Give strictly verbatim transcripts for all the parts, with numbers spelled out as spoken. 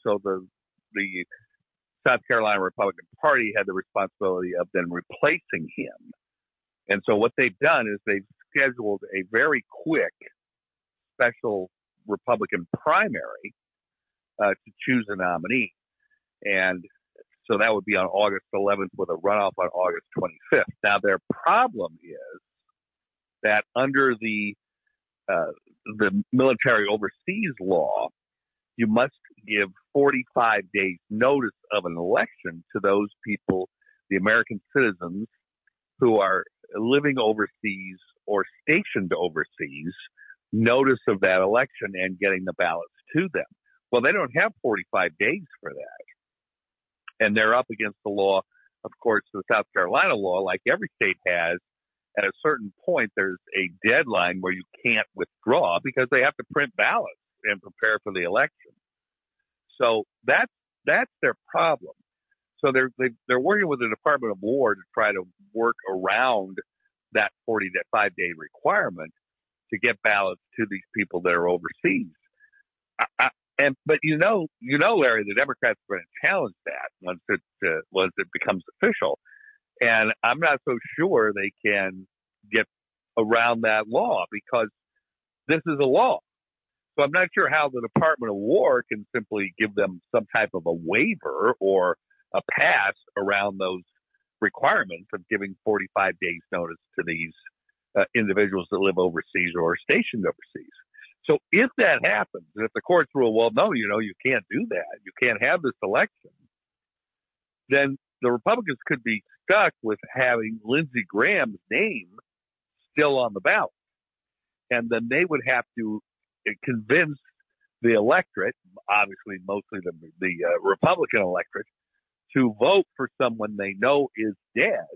so the the South Carolina Republican Party had the responsibility of then replacing him. And so what they've done is they've scheduled a very quick special Republican primary uh, to choose a nominee. And so that would be on August eleventh with a runoff on August twenty-fifth. Now, their problem is that under the uh, the military overseas law, you must give forty-five days notice of an election to those people, the American citizens who are living overseas or stationed overseas, notice of that election and getting the ballots to them. Well, they don't have forty-five days for that. And they're up against the law, of course, the South Carolina law, like every state has. At a certain point, there's a deadline where you can't withdraw because they have to print ballots and prepare for the election. So that's that's their problem. So they're they, they're working with the Department of War to try to work around that forty-five day requirement to get ballots to these people that are overseas. I, I, and but you know you know Larry, the Democrats are going to challenge that once it uh, once it becomes official, and I'm not so sure they can get around that law because this is a law. So I'm not sure how the Department of War can simply give them some type of a waiver or a pass around those requirements of giving forty-five days notice to these uh, individuals that live overseas or are stationed overseas. So if that happens, and if the courts rule, well, no, you know, you can't do that, you can't have this election, then the Republicans could be stuck with having Lindsey Graham's name still on the ballot. And then they would have to convince the electorate, obviously mostly the, the uh, Republican electorate, to vote for someone they know is dead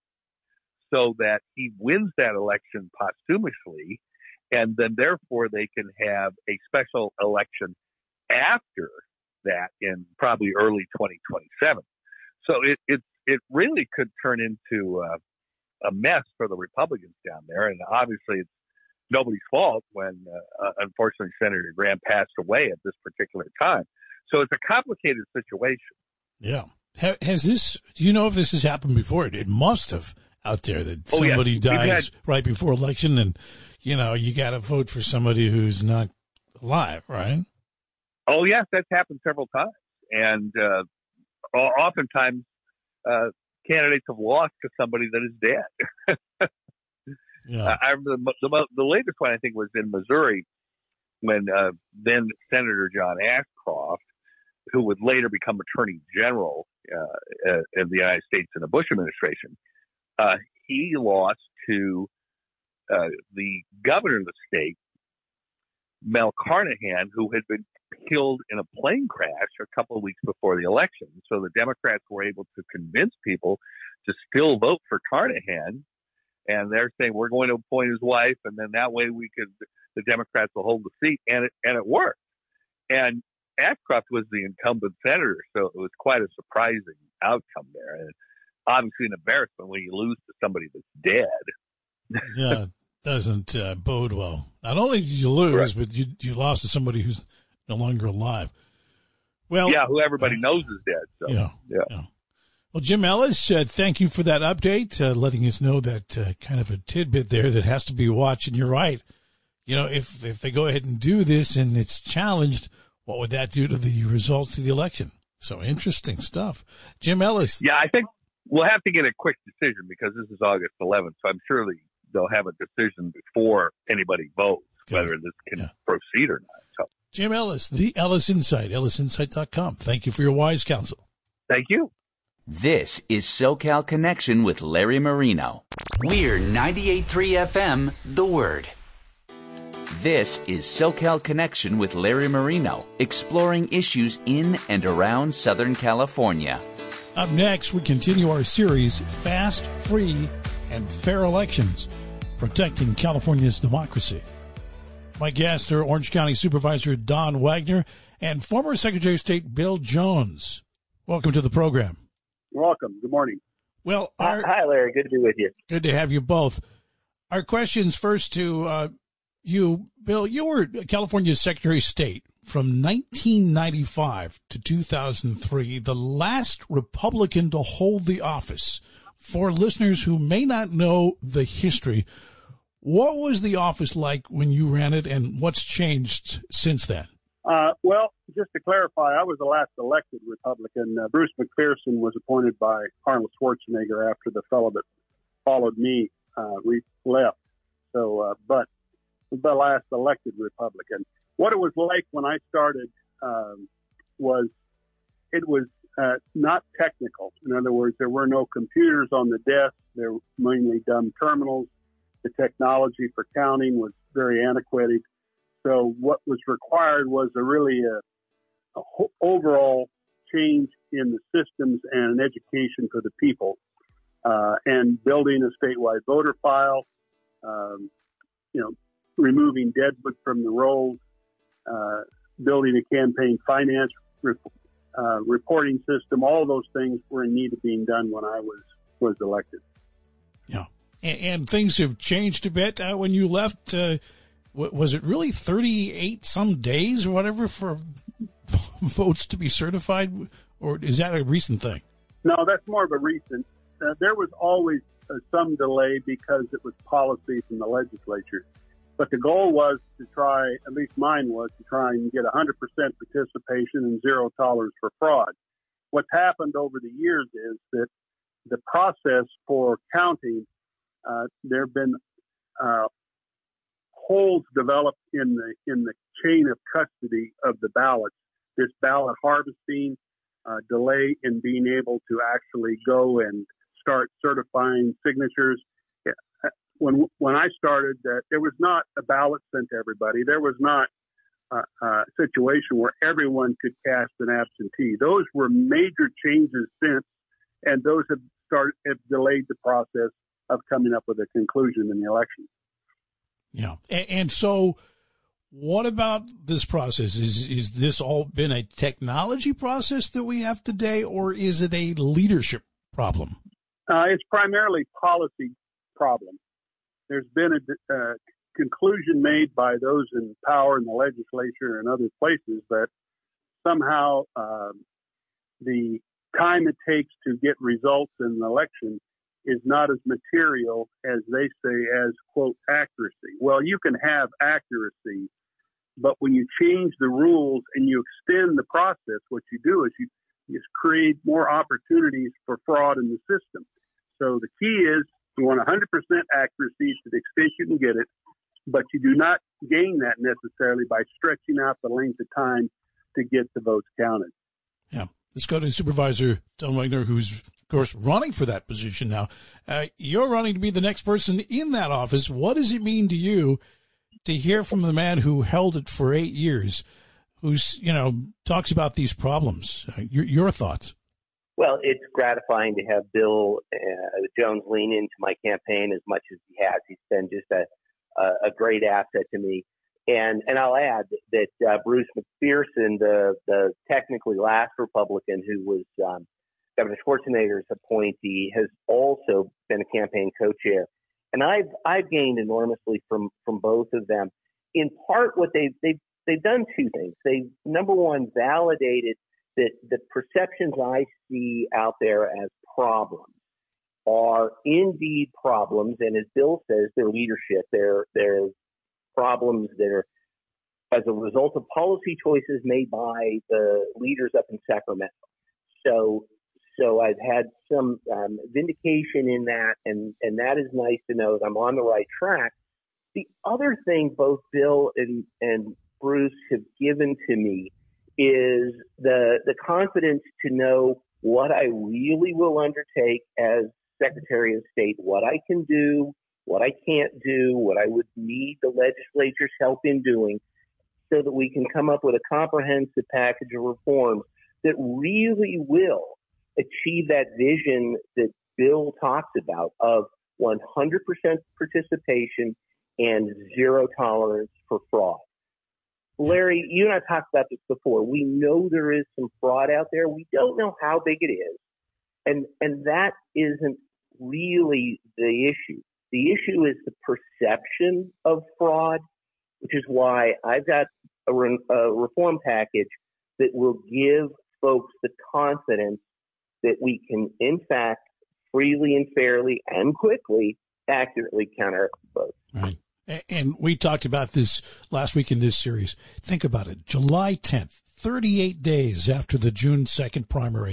so that he wins that election posthumously, and then therefore they can have a special election after that in probably early twenty twenty-seven. So it it, it really could turn into uh, a mess for the Republicans down there, and obviously it's nobody's fault when, uh, unfortunately, Senator Graham passed away at this particular time. So it's a complicated situation. Yeah. Has this, do you know if this has happened before? It must have out there that oh, somebody yes. dies had, right before election and, you know, you got to vote for somebody who's not alive, right? Oh, yes, that's happened several times. And uh, oftentimes uh, candidates have lost to somebody that is dead. Yeah. Uh, I remember the, the, the latest one, I think, was in Missouri when uh, then Senator John Ashcroft, who would later become Attorney General uh, uh, in the United States in the Bush administration, uh, he lost to uh, the governor of the state, Mel Carnahan, who had been killed in a plane crash a couple of weeks before the election. So the Democrats were able to convince people to still vote for Carnahan. And they're saying, we're going to appoint his wife, and then that way we could, the Democrats will hold the seat. And it, and it worked. And Ashcroft was the incumbent senator, so it was quite a surprising outcome there. And obviously an embarrassment when you lose to somebody that's dead. Yeah, it doesn't uh, bode well. Not only did you lose, right. but you you lost to somebody who's no longer alive. Well, yeah, who everybody uh, knows is dead. So, yeah, yeah. yeah. Well, Jim Ellis, uh, thank you for that update, uh, letting us know that uh, kind of a tidbit there that has to be watched. And you're right. You know, if if they go ahead and do this and it's challenged, what would that do to the results of the election? So interesting stuff. Jim Ellis. Yeah, I think we'll have to get a quick decision because this is August eleventh. So I'm sure they'll have a decision before anybody votes Good. whether this can yeah. proceed or not. So. Jim Ellis, the Ellis Insight, ellis insight dot com. Thank you for your wise counsel. Thank you. This is SoCal Connection with Larry Marino. We're ninety-eight point three F M, The Word. This is SoCal Connection with Larry Marino, exploring issues in and around Southern California. Up next, we continue our series, Fast, Free, and Fair Elections, Protecting California's Democracy. My guests are Orange County Supervisor Don Wagner and former Secretary of State Bill Jones. Welcome to the program. Welcome. Good morning. Well, our, hi, Larry. Good to be with you. Good to have you both. Our questions first to uh, You, Bill, you were California's Secretary of State from nineteen ninety-five to two thousand three, the last Republican to hold the office. For listeners who may not know the history, what was the office like when you ran it, and what's changed since then? Uh, well, just to clarify, I was the last elected Republican. Uh, Bruce McPherson was appointed by Arnold Schwarzenegger after the fellow that followed me uh, we left. So, uh, but the last elected Republican. What it was like when I started um, was it was uh, not technical. In other words, there were no computers on the desk. There were mainly dumb terminals. The technology for counting was very antiquated. So what was required was a really a, a ho- overall change in the systems and an education for the people, uh, and building a statewide voter file, um, you know, removing deadwood from the rolls, uh, building a campaign finance re- uh, reporting system. All those things were in need of being done when I was, was elected. Yeah. And, and things have changed a bit uh, when you left. Uh, w- was it really thirty-eight some days or whatever for votes to be certified? Or is that a recent thing? No, that's more of a recent. Uh, there was always uh, some delay because it was policy from the legislature. But the goal was to try, at least mine was, to try and get one hundred percent participation and zero tolerance for fraud. What's happened over the years is that the process for counting, uh, there have been uh, holes developed in the in the chain of custody of the ballots. This ballot harvesting, uh, delay in being able to actually go and start certifying signatures. When when I started, uh, there was not a ballot sent to everybody. There was not uh, a situation where everyone could cast an absentee. Those were major changes since, and those have started have delayed the process of coming up with a conclusion in the election. Yeah, and, and so, what about this process? Is is this all been a technology process that we have today, or is it a leadership problem? Uh, it's primarily policy problem. There's been a uh, conclusion made by those in power in the legislature and other places that somehow um, the time it takes to get results in an election is not as material as they say as, quote, accuracy. Well, you can have accuracy, but when you change the rules and you extend the process, what you do is you, you create more opportunities for fraud in the system. So the key is you want one hundred percent accuracy to the extent you can get it, but you do not gain that necessarily by stretching out the length of time to get the votes counted. Yeah. Let's go to Supervisor Tom Wagner, who's, of course, running for that position now. Uh, you're running to be the next person in that office. What does it mean to you to hear from the man who held it for eight years, who's, you know, talks about these problems? Uh, your, your thoughts? Well, it's gratifying to have Bill uh, Jones lean into my campaign as much as he has. He's been just a, a, a great asset to me. And and I'll add that uh, Bruce McPherson, the, the technically last Republican who was um, Governor Schwarzenegger's appointee, has also been a campaign co-chair. And I've I've gained enormously from, from both of them. In part, what they've, they've, they've done two things. They, number one, validated that the perceptions I see out there as problems are indeed problems, and as Bill says, they're leadership. They're, they're problems that are as a result of policy choices made by the leaders up in Sacramento. So, so I've had some um, vindication in that, and, and that is nice to know that I'm on the right track. The other thing both Bill and, and Bruce have given to me is the the confidence to know what I really will undertake as Secretary of State, what I can do, what I can't do, what I would need the legislature's help in doing, so that we can come up with a comprehensive package of reforms that really will achieve that vision that Bill talks about of one hundred percent participation and zero tolerance for fraud. Larry, you and I talked about this before. We know there is some fraud out there. We don't know how big it is. And and that isn't really the issue. The issue is the perception of fraud which is why I've got a, re- a reform package that will give folks the confidence that we can, in fact, freely and fairly and quickly, accurately count our votes. Right. And we talked about this last week in this series. Think about it. July tenth, thirty-eight days after the June second primary.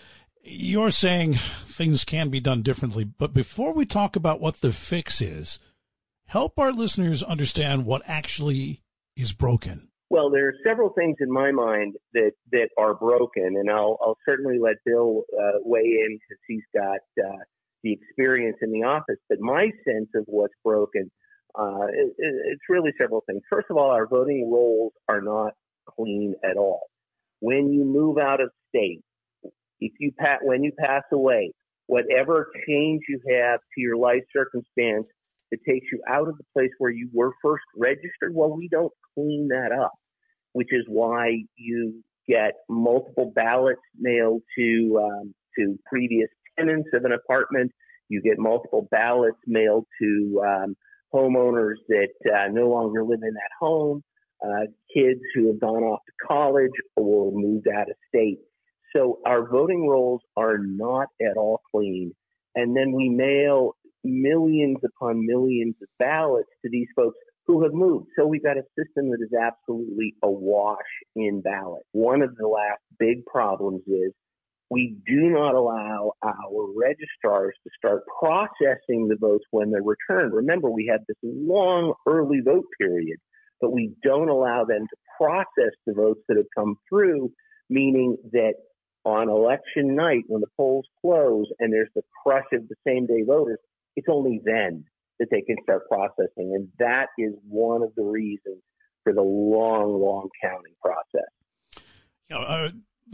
You're saying things can be done differently. But before we talk about what the fix is, help our listeners understand what actually is broken. Well, there are several things in my mind that, that are broken, and I'll, I'll certainly let Bill uh, weigh in because he's got uh, the experience in the office. But my sense of what's broken, uh, it, it's really several things. First of all, our voting rolls are not clean at all. When you move out of state, if you pa- when you pass away, whatever change you have to your life circumstance that takes you out of the place where you were first registered, well, we don't clean that up, which is why you get multiple ballots mailed to um, to previous tenants of an apartment. You get multiple ballots mailed to um, homeowners that uh, no longer live in that home, uh, kids who have gone off to college or moved out of state. So our voting rolls are not at all clean. And then we mail millions upon millions of ballots to these folks who have moved. So we've got a system that is absolutely awash in ballots. One of the last big problems is we do not allow our registrars to start processing the votes when they're returned. Remember, we have this long early vote period, but we don't allow them to process the votes that have come through, meaning that on election night, when the polls close and there's the crush of the same-day voters, it's only then that they can start processing. And that is one of the reasons for the long, long counting process. You know, uh,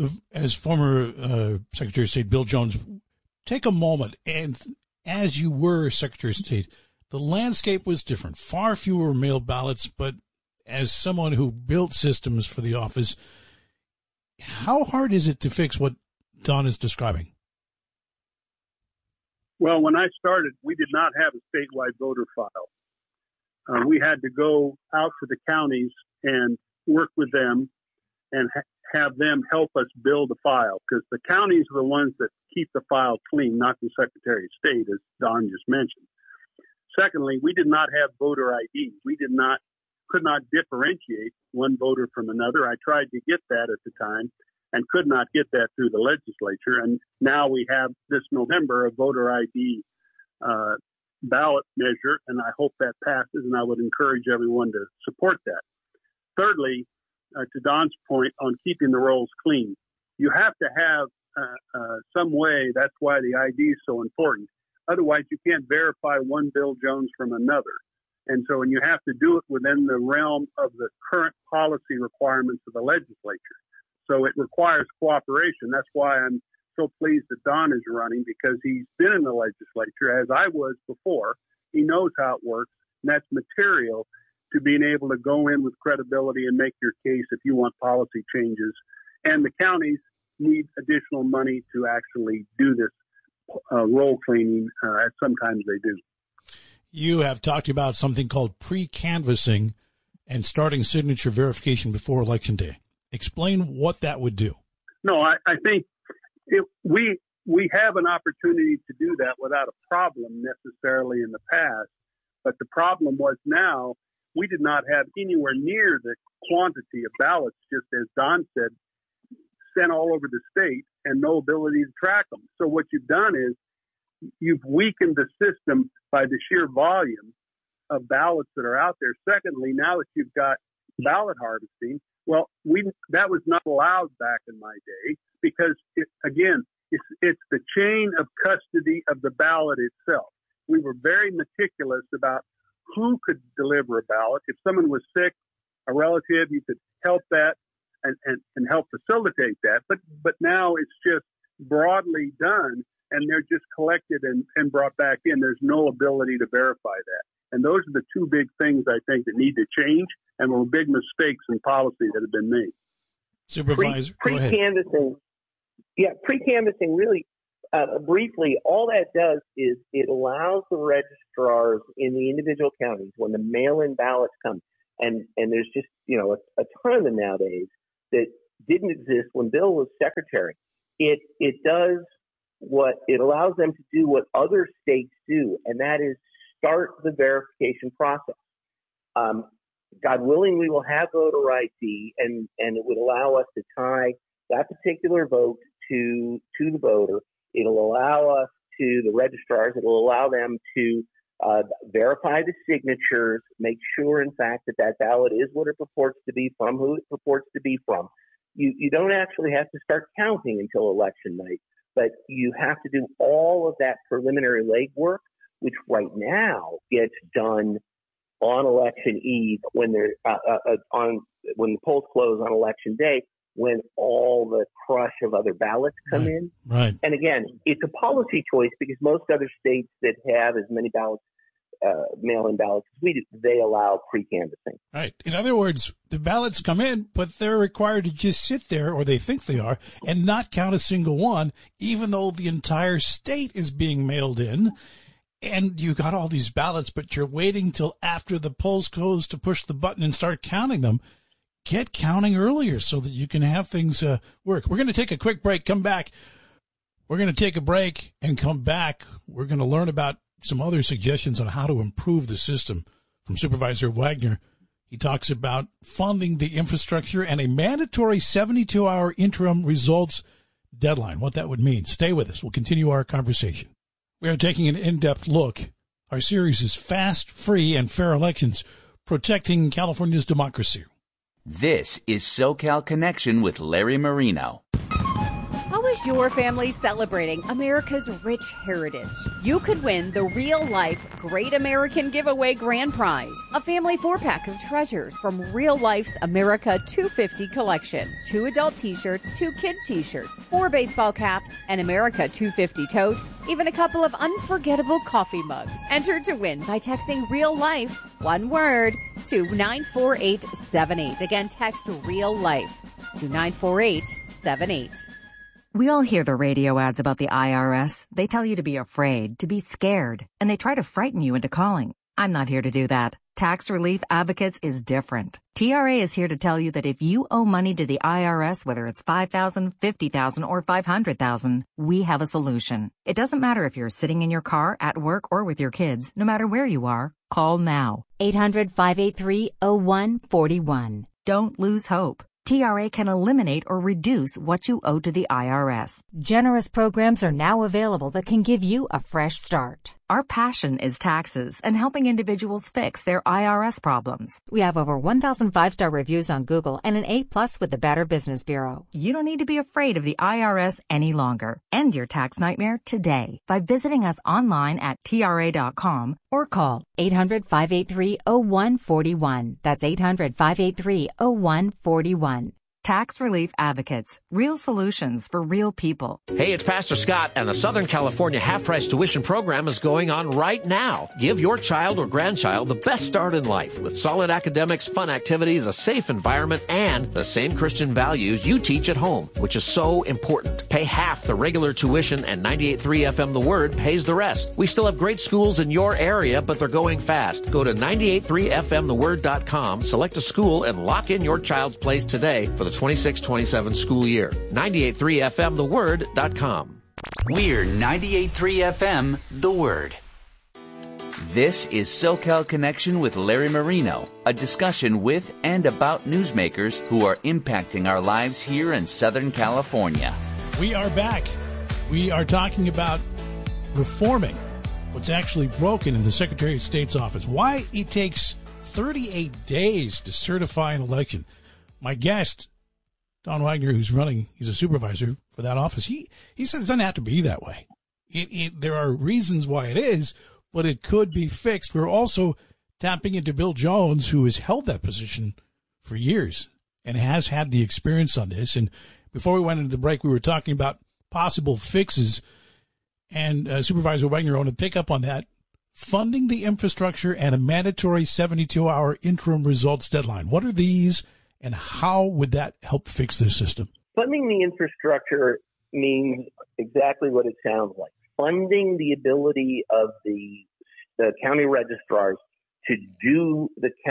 as former uh, Secretary of State Bill Jones, take a moment. And as you were Secretary of State, the landscape was different. Far fewer mail ballots. But as someone who built systems for the office, how hard is it to fix what Don is describing? Well, when I started, we did not have a statewide voter file. Uh, we had to go out to the counties and work with them and ha- have them help us build a file, because the counties are the ones that keep the file clean, not the Secretary of State, as Don just mentioned. Secondly, we did not have voter I D. We did not, could not differentiate one voter from another. I tried to get that at the time and could not get that through the legislature. And now we have this November a voter I D uh, ballot measure, and I hope that passes, and I would encourage everyone to support that. Thirdly, uh, to Don's point on keeping the rolls clean, you have to have uh, uh, some way. That's why the I D is so important. Otherwise, you can't verify one Bill Jones from another. And so, and you have to do it within the realm of the current policy requirements of the legislature. So it requires cooperation. That's why I'm so pleased that Don is running, because he's been in the legislature, as I was before. He knows how it works, and that's material to being able to go in with credibility and make your case if you want policy changes. And the counties need additional money to actually do this uh, roll cleaning. Uh, sometimes they do. You have talked about something called pre-canvassing and starting signature verification before Election Day. Explain what that would do. No, I, I think it, we we have an opportunity to do that without a problem necessarily in the past. But the problem was now we did not have anywhere near the quantity of ballots, just as Don said, sent all over the state and no ability to track them. So what you've done is you've weakened the system by the sheer volume of ballots that are out there. Secondly, now that you've got ballot harvesting, well, we that was not allowed back in my day because, it, again, it's, it's the chain of custody of the ballot itself. We were very meticulous about who could deliver a ballot. If someone was sick, a relative, you could help that and, and, and help facilitate that. But but now it's just broadly done, and they're just collected and, and brought back in. There's no ability to verify that. And those are the two big things I think that need to change, and were big mistakes in policy that have been made. Supervisor, Pre, go ahead. Pre-canvassing, yeah, pre-canvassing really, uh, briefly, all that does is it allows the registrars in the individual counties, when the mail-in ballots come, And, and there's just, you know, a, a ton of them nowadays that didn't exist when Bill was secretary. It, it does what it allows them to do what other states do, and that is start the verification process. Um, God willing, we will have voter I D, and, and it would allow us to tie that particular vote to to the voter. It'll allow us to the registrars. It'll allow them to uh, verify the signatures, make sure, in fact, that that ballot is what it purports to be from, who it purports to be from. You, you don't actually have to start counting until election night, but you have to do all of that preliminary legwork, which right now gets done on election eve when they're uh, uh, on when the polls close on election day, when all the crush of other ballots come right. in. Right. And again, it's a policy choice because most other states that have as many ballots, uh, mail-in ballots as we do, they allow pre-canvassing. Right. In other words, the ballots come in, but they're required to just sit there, or they think they are, and not count a single one, even though the entire state is being mailed in. And you got all these ballots, but you're waiting till after the polls close to push the button and start counting them. Get counting earlier so that you can have things uh, work. We're going to take a quick break, come back. We're going to take a break and come back. We're going to learn about some other suggestions on how to improve the system from Supervisor Wagner. He talks about funding the infrastructure and a mandatory seventy-two hour interim results deadline, what that would mean. Stay with us. We'll continue our conversation. We are taking an in-depth look. Our series is Fast, Free, and Fair Elections, Protecting California's Democracy. This is SoCal Connection with Larry Marino. How is your family celebrating America's rich heritage? You could win the real-life Great American Giveaway Grand Prize, a family four-pack of treasures from Real Life's America two fifty collection. Two adult t-shirts, two kid t-shirts, four baseball caps, an America two fifty tote, even a couple of unforgettable coffee mugs. Enter to win by texting Real Life, one word, to nine four eight seven eight. Again, text Real Life to nine four eight seven eight. We all hear the radio ads about the I R S. They tell you to be afraid, to be scared, and they try to frighten you into calling. I'm not here to do that. Tax Relief Advocates is different. T R A is here to tell you that if you owe money to the I R S, whether it's five thousand dollars, fifty thousand dollars, or five hundred thousand dollars, we have a solution. It doesn't matter if you're sitting in your car, at work, or with your kids. No matter where you are, call now. eight hundred, five eight three, oh one four one. Don't lose hope. T R A can eliminate or reduce what you owe to the I R S. Generous programs are now available that can give you a fresh start. Our passion is taxes and helping individuals fix their I R S problems. We have over one thousand five-star reviews on Google and an A plus with the Better Business Bureau. You don't need to be afraid of the I R S any longer. End your tax nightmare today by visiting us online at T R A dot com or call eight hundred, five eight three, oh one four one. That's eight hundred, five eight three, oh one four one. Tax Relief Advocates. Real solutions for real people. Hey, it's Pastor Scott, and the Southern California half-price tuition program is going on right now. Give your child or grandchild the best start in life with solid academics, fun activities, a safe environment, and the same Christian values you teach at home, which is so important. Pay half the regular tuition, and ninety-eight point three F M The Word pays the rest. We still have great schools in your area, but they're going fast. Go to ninety-eight point three F M the word dot com, select a school, and lock in your child's place today for the twenty-six twenty-seven school year. ninety-eight point three F M the word dot com. We're ninety-eight point three F M The Word. This is SoCal Connection with Larry Marino, a discussion with and about newsmakers who are impacting our lives here in Southern California. We are back. We are talking about reforming what's actually broken in the Secretary of State's office. Why it takes thirty-eight days to certify an election. My guest, Don Wagner, who's running, he's a supervisor for that office. He he says it doesn't have to be that way. It, it, there are reasons why it is, but it could be fixed. We're also tapping into Bill Jones, who has held that position for years and has had the experience on this. And before we went into the break, we were talking about possible fixes. And uh, Supervisor Wagner, I want to pick up on that. Funding the infrastructure and a mandatory seventy-two hour interim results deadline. What are these? And how would that help fix this system? Funding the infrastructure means exactly what it sounds like. Funding the ability of the, the county registrars to do the count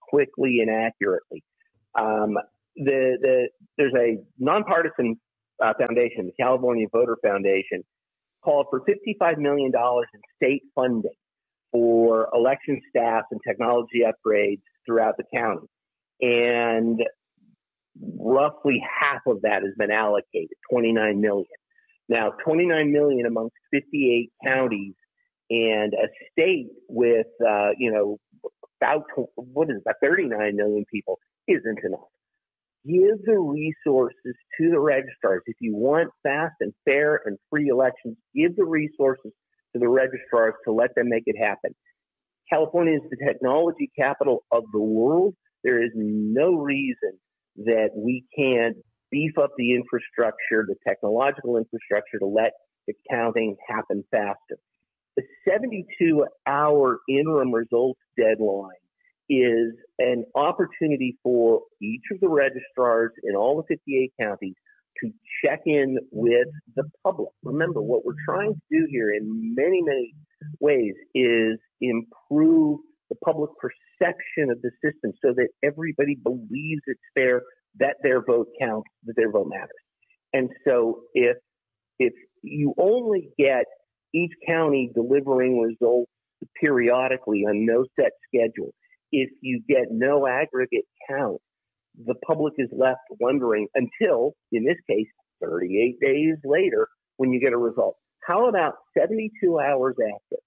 quickly and accurately. Um, the, the, there's a nonpartisan uh, foundation, the California Voter Foundation, called for fifty-five million dollars in state funding for election staff and technology upgrades throughout the county. And roughly half of that has been allocated, twenty-nine million dollars. Now, twenty-nine million dollars amongst fifty-eight counties and a state with, uh, you know, about, what is it, about thirty-nine million people isn't enough. Give the resources to the registrars. If you want fast and fair and free elections, give the resources to the registrars to let them make it happen. California is the technology capital of the world. There is no reason that we can't beef up the infrastructure, the technological infrastructure, to let the counting happen faster. The seventy-two hour interim results deadline is an opportunity for each of the registrars in all the fifty-eight counties to check in with the public. Remember, what we're trying to do here in many, many ways is improve the public perception of the system so that everybody believes it's fair, that their vote counts, that their vote matters. And so if if you only get each county delivering results periodically on no set schedule, if you get no aggregate count, the public is left wondering until, in this case, thirty-eight days later, when you get a result. How about seventy-two hours after?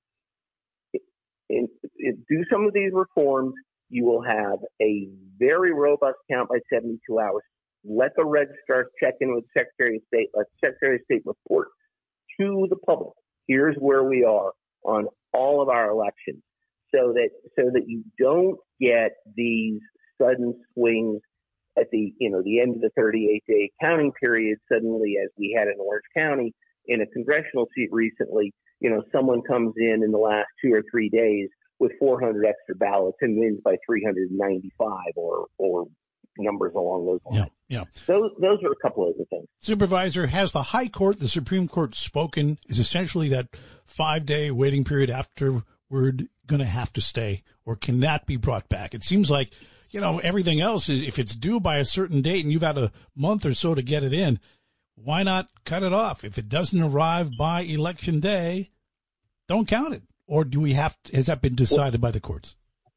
And do some of these reforms, you will have a very robust count by seventy-two hours. Let the registrars check in with the Secretary of State. Let the Secretary of State report to the public. Here's where we are on all of our elections, so that so that you don't get these sudden swings at the you know the end of the thirty-eight day counting period. Suddenly, as we had in Orange County in a congressional seat recently, you know someone comes in in the last two or three days with four hundred extra ballots and wins by three hundred ninety-five or or numbers along those lines. Yeah, yeah. Those those are a couple of the things. Supervisor, has the High Court, the Supreme Court, spoken? Is essentially that five day waiting period afterward going to have to stay, or can that be brought back? It seems like, you know, everything else is, if it's due by a certain date and you've had a month or so to get it in, why not cut it off? If it doesn't arrive by election day, don't count it. Or do we have to, has that been decided by the courts?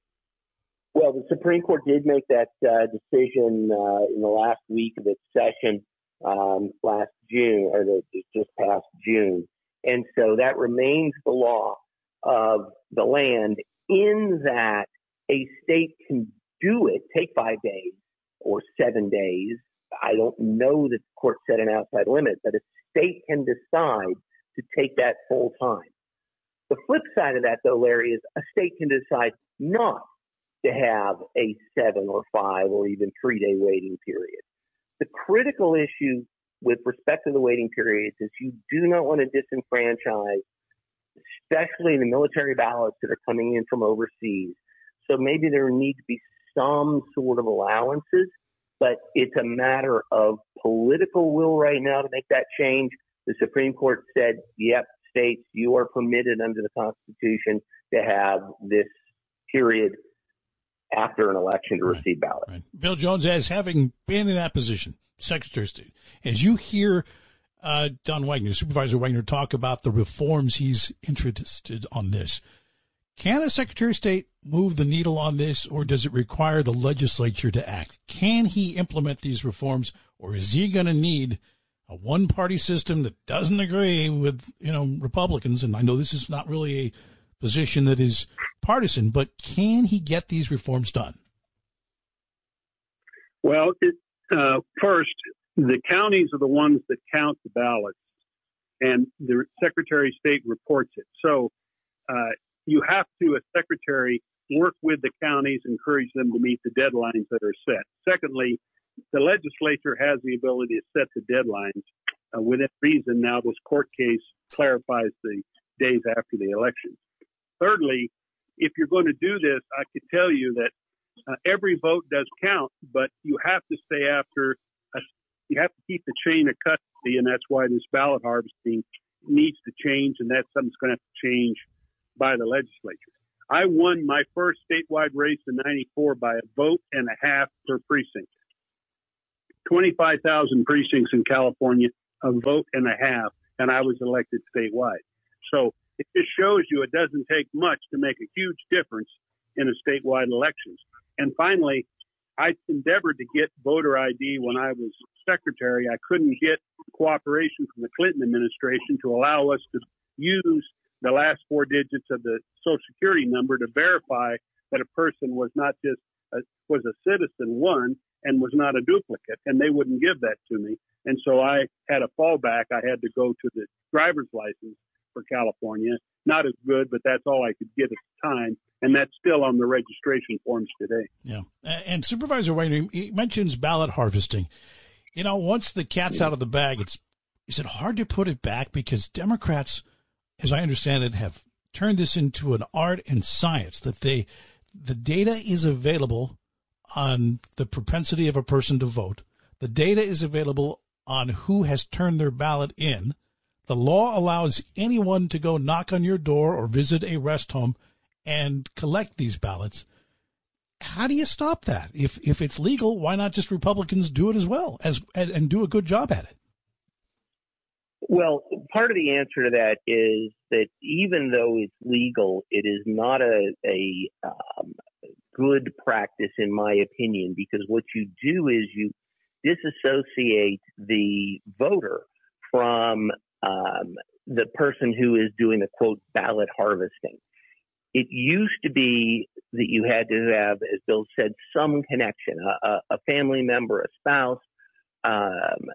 Well, the Supreme Court did make that uh, decision uh, in the last week of its session um, last June, or the, just past June. And so that remains the law of the land, in that a state can do it, take five days or seven days. I don't know that the court set an outside limit, but a state can decide to take that full time. The flip side of that, though, Larry, is a state can decide not to have a seven or five or even three day waiting period. The critical issue with respect to the waiting periods is you do not want to disenfranchise, especially the military ballots that are coming in from overseas. So maybe there need to be some sort of allowances, but it's a matter of political will right now to make that change. The Supreme Court said, yep, states, you are permitted under the Constitution to have this period after an election to right, receive ballots. Right. Bill Jones, as having been in that position, Secretary of State, as you hear uh, Don Wagner, Supervisor Wagner, talk about the reforms he's interested on this, can a Secretary of State move the needle on this, or does it require the legislature to act? Can he implement these reforms, or is he going to need a one-party system that doesn't agree with, you know, Republicans? And I know this is not really a position that is partisan, but can he get these reforms done? Well, it, uh, first, the counties are the ones that count the ballots, and the Secretary of State reports it. So uh, you have to, as Secretary, work with the counties, encourage them to meet the deadlines that are set. Secondly, the legislature has the ability to set the deadlines. Uh, within reason, now this court case clarifies the days after the election. Thirdly, if you're going to do this, I could tell you that uh, every vote does count, but you have to stay after, a, you have to keep the chain of custody, and that's why this ballot harvesting needs to change, and that's something that's going to have to change by the legislature. I won my first statewide race in ninety-four by a vote and a half per precinct. twenty-five thousand precincts in California, a vote and a half, and I was elected statewide. So it just shows you it doesn't take much to make a huge difference in a statewide elections. And finally, I endeavored to get voter I D when I was secretary. I couldn't get cooperation from the Clinton administration to allow us to use the last four digits of the Social Security number to verify that a person was not just a, was a citizen, one, and was not a duplicate, and they wouldn't give that to me. And so I had a fallback. I had to go to the driver's license for California. Not as good, but that's all I could get at the time, and that's still on the registration forms today. Yeah, and Supervisor Wayne, he mentions ballot harvesting. You know, once the cat's out of the bag, it's is it hard to put it back? Because Democrats, as I understand it, have turned this into an art and science, that they the data is available on the propensity of a person to vote. The data is available on who has turned their ballot in. The law allows anyone to go knock on your door or visit a rest home and collect these ballots. How do you stop that? If if it's legal, why not just Republicans do it as well as and, and do a good job at it? Well, part of the answer to that is that even though it's legal, it is not a, a um, good practice, in my opinion, because what you do is you disassociate the voter from um, the person who is doing the, quote, ballot harvesting. It used to be that you had to have, as Bill said, some connection, a, a family member, a spouse, um,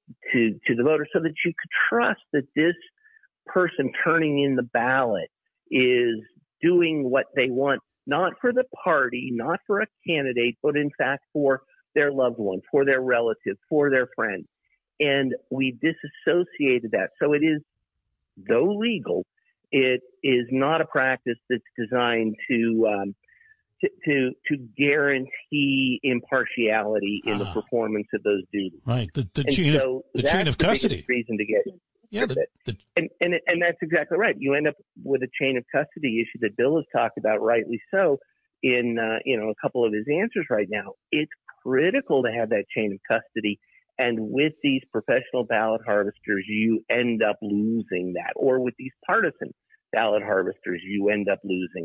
to to the voter, so that you could trust that this person turning in the ballot is doing what they want, not for the party, not for a candidate, but in fact for their loved one, for their relative, for their friend. And we disassociated that. So it is, though legal, it is not a practice that's designed to um, to, to to guarantee impartiality in ah. the performance of those duties. Right, the, the chain so of the chain of custody. Reason to get yeah, the, the, and and and that's exactly right. You end up with a chain of custody issue that Bill has talked about, rightly so, in uh, you know a couple of his answers right now. It's critical to have that chain of custody. And with these professional ballot harvesters, you end up losing that. Or with these partisan ballot harvesters, you end up losing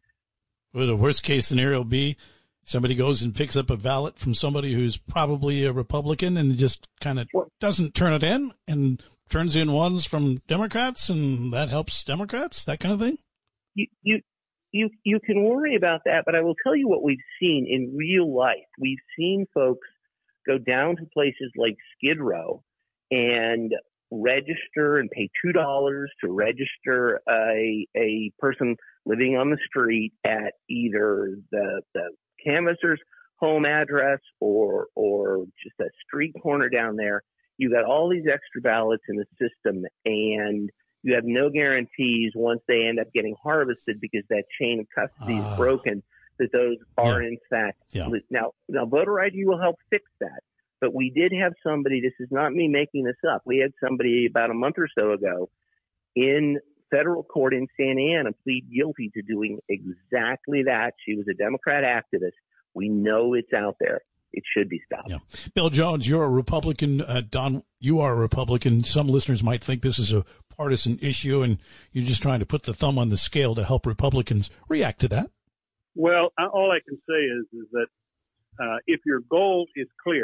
that. Would the worst case scenario be somebody goes and picks up a ballot from somebody who's probably a Republican and just kind of well, doesn't turn it in and turns in ones from Democrats, and that helps Democrats, that kind of thing? You, you, you, you can worry about that, but I will tell you what we've seen in real life. We've seen folks go down to places like Skid Row and register and pay two dollars to register a a person living on the street at either the, the canvasser's home address or or just a street corner down there. You got all these extra ballots in the system, and you have no guarantees once they end up getting harvested, because that chain of custody uh. is broken, that those are, yeah. in fact, yeah. now, now voter I D will help fix that. But we did have somebody, this is not me making this up, we had somebody about a month or so ago in federal court in Santa Ana plead guilty to doing exactly that. She was a Democrat activist. We know it's out there. It should be stopped. Yeah. Bill Jones, you're a Republican. Uh, Don, you are a Republican. Some listeners might think this is a partisan issue, and you're just trying to put the thumb on the scale to help Republicans react to that. Well, all I can say is, is that uh, if your goal is clear,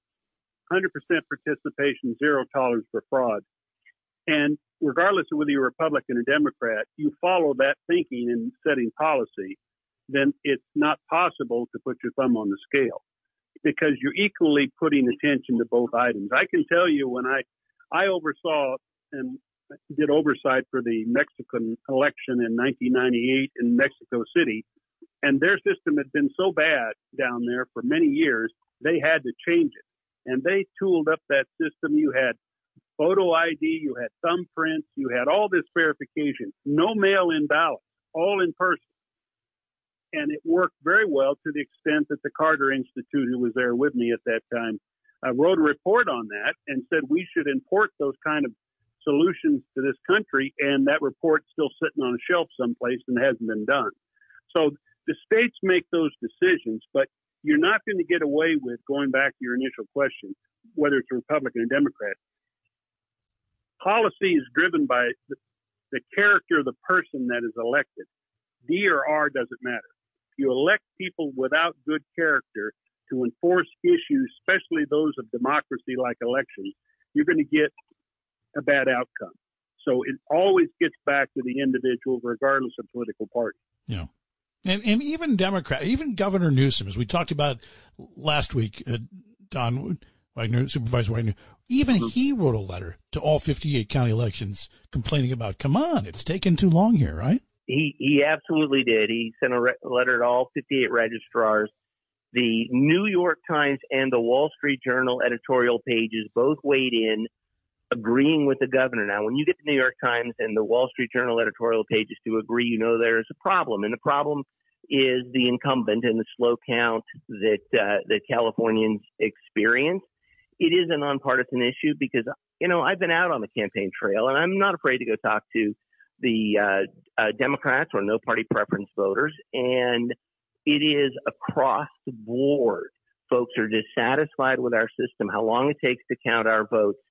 one hundred percent participation, zero tolerance for fraud, and regardless of whether you're Republican or Democrat, you follow that thinking in setting policy, then it's not possible to put your thumb on the scale, because you're equally putting attention to both items. I can tell you, when I, I oversaw and did oversight for the Mexican election in nineteen ninety-eight in Mexico City, and their system had been so bad down there for many years, they had to change it. And they tooled up that system. You had photo I D, you had thumbprints, you had all this verification, no mail-in ballots, all in person. And it worked very well, to the extent that the Carter Institute, who was there with me at that time, uh, wrote a report on that and said we should import those kind of solutions to this country. And that report's still sitting on a shelf someplace and hasn't been done. So the states make those decisions, but you're not going to get away with, going back to your initial question, whether it's Republican or Democrat. Policy is driven by the, the character of the person that is elected. D or R doesn't matter. If you elect people without good character to enforce issues, especially those of democracy like elections, you're going to get a bad outcome. So it always gets back to the individual, regardless of political party. Yeah. And and even Democrat, even Governor Newsom, as we talked about last week, uh, Don Wagner, Supervisor Wagner, even mm-hmm. he wrote a letter to all fifty-eight county elections complaining about, come on, it's taken too long here, right? He he absolutely did. He sent a re- letter to all fifty-eight registrars. The New York Times and the Wall Street Journal editorial pages both weighed in, agreeing with the governor. Now, when you get the New York Times and the Wall Street Journal editorial pages to agree, you know there's a problem. And the problem is the incumbent and the slow count that uh, that Californians experience. It is a nonpartisan issue because, you know, I've been out on the campaign trail, and I'm not afraid to go talk to the uh, uh, Democrats or no party preference voters. And it is across the board. Folks are dissatisfied with our system, how long it takes to count our votes.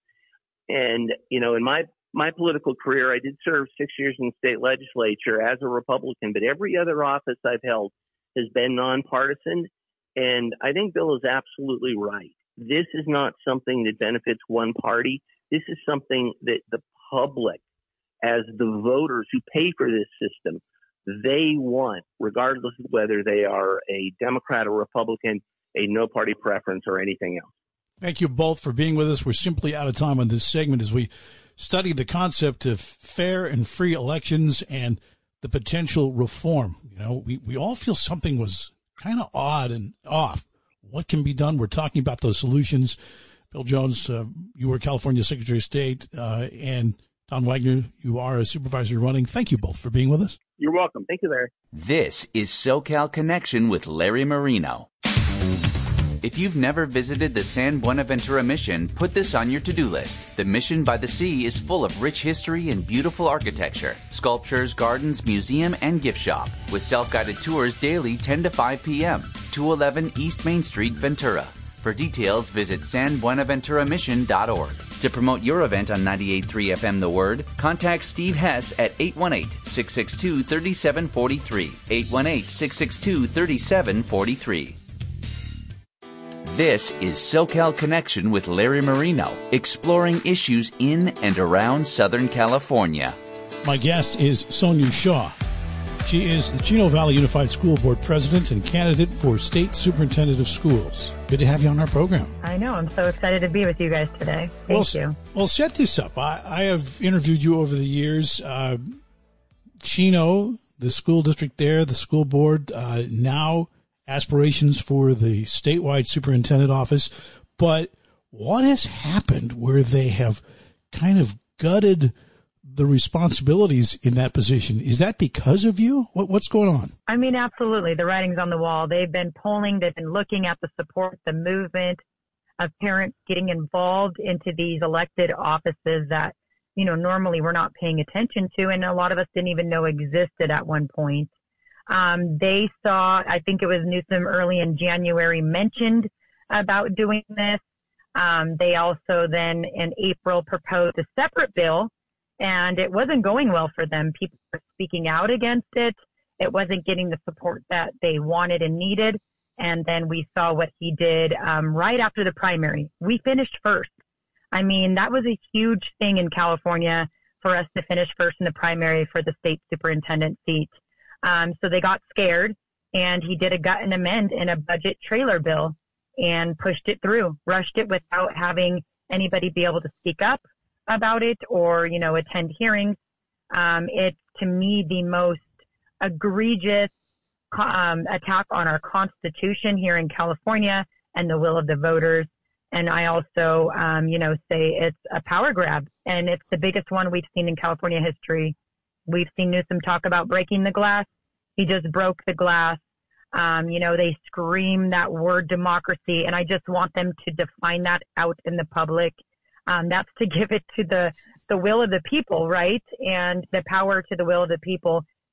And, you know, in my, my political career, I did serve six years in the state legislature as a Republican, but every other office I've held has been nonpartisan. And I think Bill is absolutely right. This is not something that benefits one party. This is something that the public, as the voters who pay for this system, they want, regardless of whether they are a Democrat or Republican, a no party preference or anything else. Thank you both for being with us. We're simply out of time on this segment as we study the concept of fair and free elections and the potential reform. You know, we, we all feel something was kind of odd and off. What can be done? We're talking about those solutions. Bill Jones, uh, you were California Secretary of State, uh, and Don Wagner, you are a supervisor running. Thank you both for being with us. You're welcome. Thank you, Larry. This is SoCal Connection with Larry Marino. If you've never visited the San Buenaventura Mission, put this on your to-do list. The Mission by the Sea is full of rich history and beautiful architecture, sculptures, gardens, museum, and gift shop, with self-guided tours daily ten to five p.m., two eleven East Main Street, Ventura. For details, visit san buenaventura mission dot org. To promote your event on ninety-eight point three F M The Word, contact Steve Hess at eight one eight, six six two, three seven four three, eight one eight, six six two, three seven four three. This is SoCal Connection with Larry Marino, exploring issues in and around Southern California. My guest is Sonia Shaw. She is the Chino Valley Unified School Board President and candidate for State Superintendent of Schools. Good to have you on our program. I know. I'm so excited to be with you guys today. Thank well, you. Well, set this up. I, I have interviewed you over the years. Uh, Chino, the school district there, the school board, uh, now aspirations for the statewide superintendent office. But what has happened where they have kind of gutted the responsibilities in that position? Is that because of you? What, what's going on? I mean, absolutely. The writing's on the wall. They've been polling. They've been looking at the support, the movement of parents getting involved into these elected offices that, you know, normally we're not paying attention to, and a lot of us didn't even know existed at one point. Um, they saw, I think it was Newsom early in January mentioned about doing this. Um, they also then in April proposed a separate bill, and it wasn't going well for them. People were speaking out against it. It wasn't getting the support that they wanted and needed. And then we saw what he did um, right after the primary. We finished first. I mean, that was a huge thing in California for us to finish first in the primary for the state superintendent seat. Um, so they got scared, and he did a gut and amend in a budget trailer bill and pushed it through, rushed it without having anybody be able to speak up about it or, you know, attend hearings. Um, it's, to me, the most egregious um, attack on our Constitution here in California and the will of the voters. And I also, um, you know, say it's a power grab, and it's the biggest one we've seen in California history. We've seen Newsom talk about breaking the glass. He just broke the glass. Um, you know, they scream that word democracy, and I just want them to define that out in the public. Um, that's to give it to the, the will of the people, right? And the power to the will of the people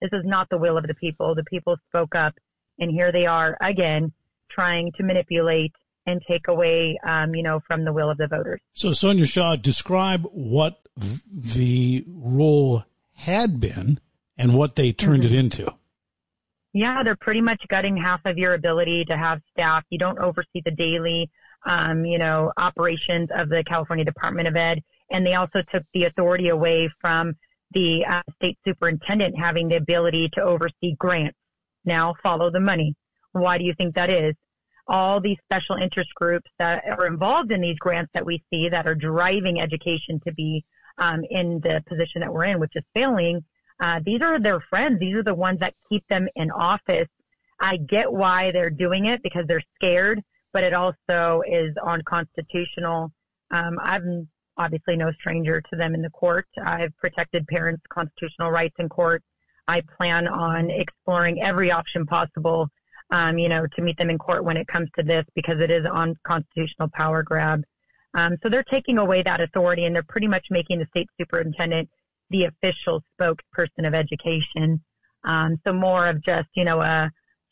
This is not the will of the people. The people spoke up, and here they are again trying to manipulate and take away, um, you know, from the will of the voters. So, Sonia Shaw, describe what th- the role had been and what they turned mm-hmm. it into. Yeah, they're pretty much gutting half of your ability to have staff. You don't oversee the daily, um, you know, operations of the California Department of Ed. And they also took the authority away from the uh, state superintendent having the ability to oversee grants. Now follow the money. Why do you think that is? All these special interest groups that are involved in these grants that we see that are driving education to be um, in the position that we're in, which is failing, uh, these are their friends. These are the ones that keep them in office. I get why they're doing it because they're scared, but it also is unconstitutional. Um, I'm obviously no stranger to them in the court. I've protected parents' constitutional rights in court. I plan on exploring every option possible Um, you know, to meet them in court when it comes to this, because it is on constitutional power grab. Um, so they're taking away that authority, and they're pretty much making the state superintendent the official spokesperson of education. Um, so more of just, you know, a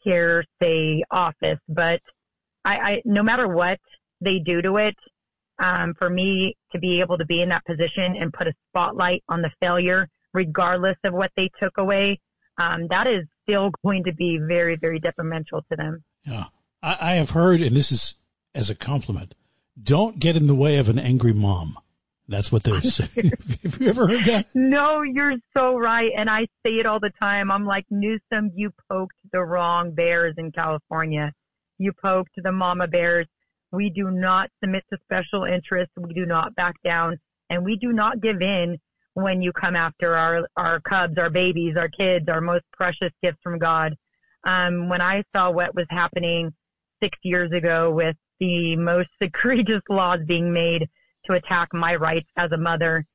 hearsay office. But I, I, no matter what they do to it, um, for me to be able to be in that position and put a spotlight on the failure, regardless of what they took away, um, that is still going to be very, very detrimental to them. Yeah. I, I have heard, and this is as a compliment, don't get in the way of an angry mom. That's what they're saying. Have you ever heard that? No, you're so right. And I say it all the time. I'm like, Newsom, you poked the wrong bears in California. You poked the mama bears. We do not submit to special interests. We do not back down. And we do not give in when you come after our, our cubs, our babies, our kids, our most precious gifts from God. Um, when I saw what was happening six years ago with the most egregious laws being made to attack my rights as a mother,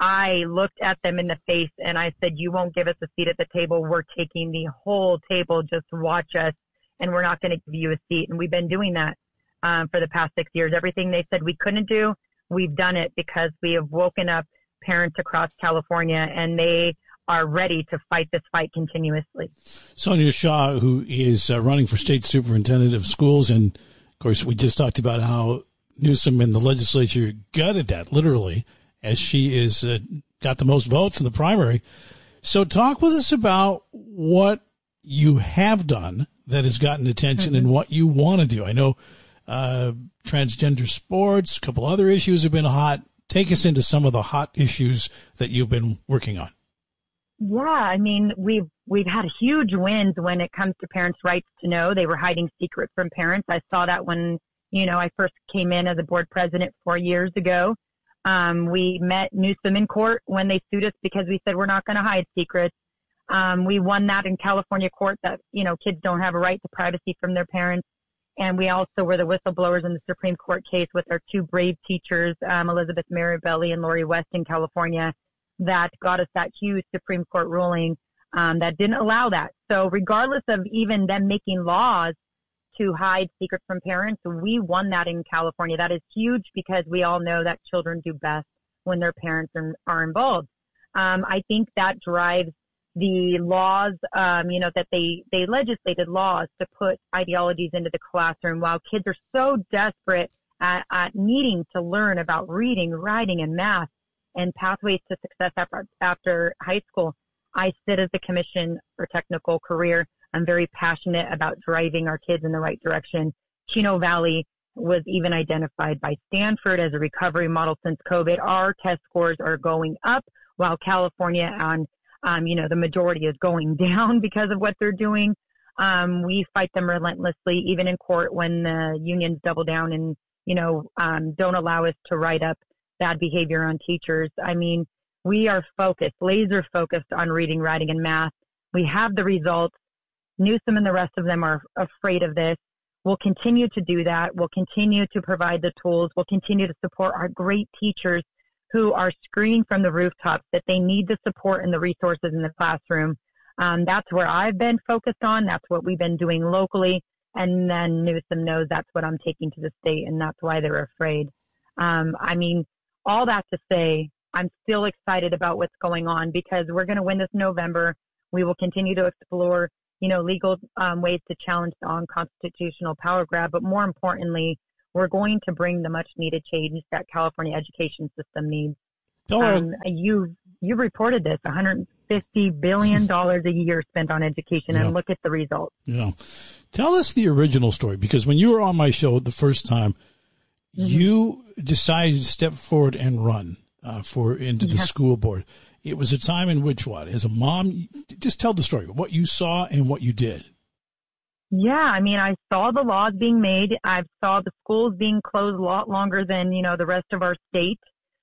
I looked at them in the face and I said, you won't give us a seat at the table. We're taking the whole table. Just watch us, and we're not going to give you a seat. And we've been doing that um, for the past six years. Everything they said we couldn't do, we've done it because we have woken up parents across California, and they are ready to fight this fight continuously. Sonia Shaw, who is uh, running for state superintendent of schools, and of course we just talked about how Newsom in the legislature gutted that literally, as she is uh, got the most votes in the primary. So talk with us about what you have done that has gotten attention mm-hmm. and what you want to do. I know uh, transgender sports, a couple other issues have been hot. Take us into some of the hot issues that you've been working on. Yeah, I mean, we've we've had huge wins when it comes to parents' rights to know. They were hiding secrets from parents. I saw that when, you know, I first came in as a board president four years ago. Um, we met Newsom in court when they sued us because we said we're not going to hide secrets. Um, we won that in California court that, you know, kids don't have a right to privacy from their parents. And we also were the whistleblowers in the Supreme Court case with our two brave teachers, um, Elizabeth Mirabelli and Lori West in California, that got us that huge Supreme Court ruling um, that didn't allow that. So regardless of even them making laws to hide secrets from parents, we won that in California. That is huge because we all know that children do best when their parents are, are involved. Um, I think that drives the laws, um, you know, that they, they legislated laws to put ideologies into the classroom while kids are so desperate at, at needing to learn about reading, writing, and math and pathways to success after, after high school. I sit as the Commission for Technical Career. I'm very passionate about driving our kids in the right direction. Chino Valley was even identified by Stanford as a recovery model since COVID. Our test scores are going up while California and Um, you know, the majority is going down because of what they're doing. Um, we fight them relentlessly, even in court when the unions double down and, you know, um, don't allow us to write up bad behavior on teachers. I mean, we are focused, laser focused on reading, writing, and math. We have the results. Newsom and the rest of them are afraid of this. We'll continue to do that. We'll continue to provide the tools. We'll continue to support our great teachers who are screaming from the rooftops that they need the support and the resources in the classroom. Um, that's where I've been focused on. That's what we've been doing locally. And then Newsom knows that's what I'm taking to the state, and that's why they're afraid. Um, I mean, all that to say, I'm still excited about what's going on because we're going to win this November. We will continue to explore, you know, legal um, ways to challenge the unconstitutional power grab. But more importantly, we're going to bring the much needed change that California education system needs. Um, you you reported this, one hundred fifty billion dollars a year spent on education, and yeah. look at the results. Yeah. Tell us the original story, because when you were on my show the first time, mm-hmm. you decided to step forward and run uh, for into the yeah. school board. It was a time in which, what, as a mom, just tell the story, what you saw and what you did. Yeah, I mean, I saw the laws being made. I saw the schools being closed a lot longer than, you know, the rest of our state.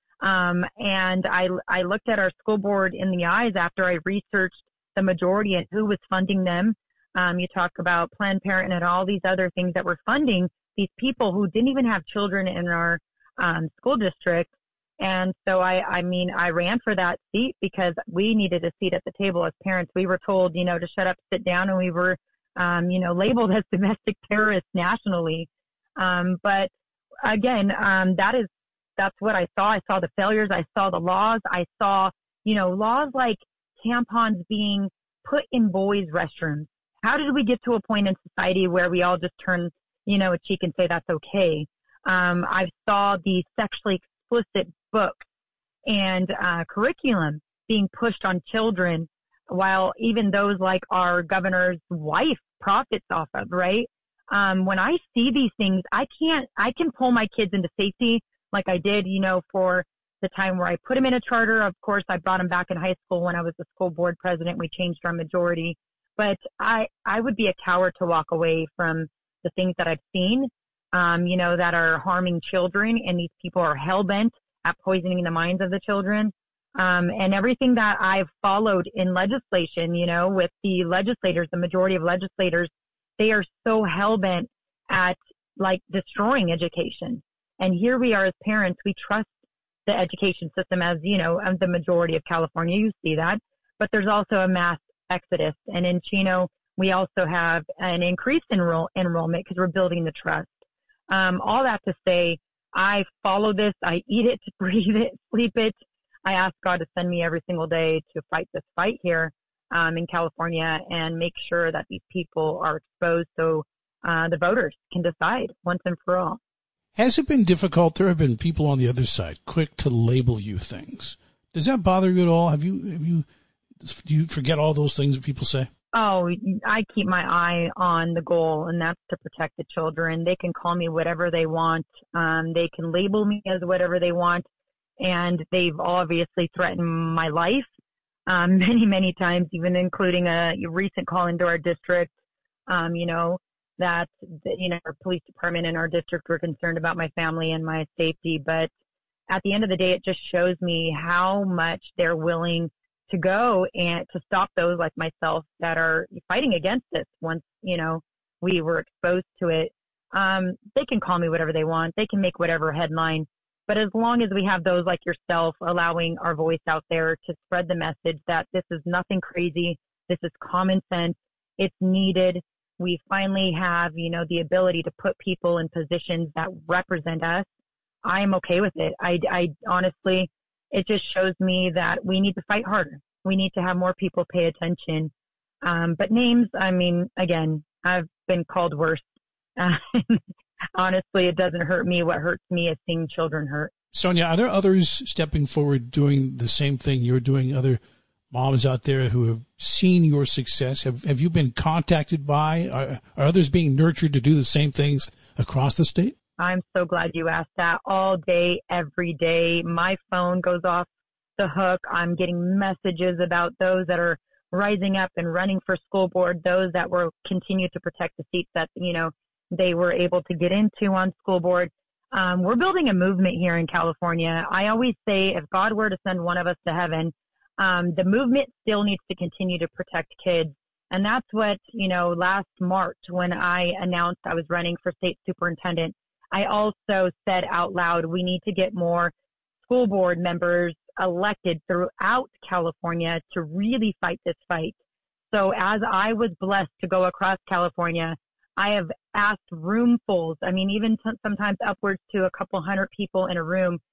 Um, and I, I looked at our school board in the eyes after I researched the majority and who was funding them. Um, you talk about Planned Parenthood and all these other things that were funding these people who didn't even have children in our um, school district. And so I, I mean, I ran for that seat because we needed a seat at the table as parents. We were told, you know, to shut up, sit down, and we were, um, you know, labeled as domestic terrorists nationally. Um, but again, um, that is, that's what I saw. I saw the failures. I saw the laws. I saw, you know, laws like tampons being put in boys' restrooms. How did we get to a point in society where we all just turn, you know, a cheek and say that's okay? Um, I saw the sexually explicit books and uh, curriculum being pushed on children, while even those like our governor's wife profits off of, right? Um, when I see these things, I can't, I can pull my kids into safety like I did, you know, for the time where I put them in a charter. Of course, I brought them back in high school when I was the school board president. We changed our majority. But I, I would be a coward to walk away from the things that I've seen, um, you know, that are harming children. And these people are hell-bent at poisoning the minds of the children. Um, and everything that I've followed in legislation, you know, with the legislators, the majority of legislators, they are so hell-bent at, like, destroying education. And here we are as parents, we trust the education system as, you know, the majority of California, you see that. But there's also a mass exodus. And in Chino, we also have an increased enroll- enrollment because we're building the trust. Um, all that to say, I follow this. I eat it, breathe it, sleep it. I ask God to send me every single day to fight this fight here um, in California and make sure that these people are exposed so uh, the voters can decide once and for all. Has it been difficult? There have been people on the other side quick to label you things. Does that bother you at all? Have you, have you, do you forget all those things that people say? Oh, I keep my eye on the goal, and that's to protect the children. They can call me whatever they want. Um, they can label me as whatever they want, and they've obviously threatened my life um, many, many times, even including a recent call into our district, um, you know, that, you know, our police department and our district were concerned about my family and my safety. But at the end of the day, it just shows me how much they're willing to go and to stop those like myself that are fighting against this once, you know, we were exposed to it. Um, they can call me whatever they want. They can make whatever headline. But as long as we have those like yourself allowing our voice out there to spread the message that this is nothing crazy, this is common sense, it's needed. We finally have, you know, the ability to put people in positions that represent us. I am okay with it. I, I honestly, it just shows me that we need to fight harder. We need to have more people pay attention. Um, but names, I mean, again, I've been called worse. Uh, honestly, it doesn't hurt me. What hurts me is seeing children hurt. Sonia, are there others stepping forward doing the same thing you're doing? Other moms out there who have seen your success? Have have you been contacted by? Are, are others being nurtured to do the same things across the state? I'm so glad you asked that. All day, every day, my phone goes off the hook. I'm getting messages about those that are rising up and running for school board, those that will continue to protect the seats that, you know, they were able to get into on school board. Um, we're building a movement here in California. I always say if God were to send one of us to heaven, um, the movement still needs to continue to protect kids. And that's what, you know, last March when I announced I was running for state superintendent, I also said out loud, we need to get more school board members elected throughout California to really fight this fight. So as I was blessed to go across California, I have asked roomfuls, I mean, even t- sometimes upwards to a couple hundred people in a room,